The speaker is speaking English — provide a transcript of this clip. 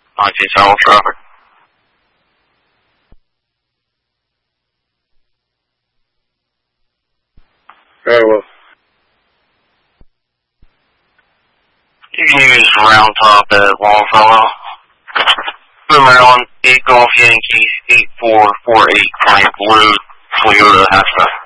19 South traffic. Very well. You can use round top at Longfellow. Maryland, 8 Golf Yankee, 8448, Blue, Toyota hatchback.